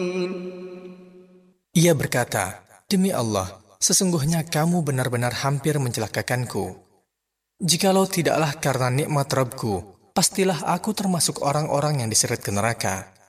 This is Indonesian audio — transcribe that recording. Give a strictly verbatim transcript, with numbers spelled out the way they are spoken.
Ia berkata, "Demi Allah, sesungguhnya kamu benar-benar hampir mencelakakanku. Jikalau tidaklah karena nikmat Rabbku, pastilah aku termasuk orang-orang yang diseret ke neraka."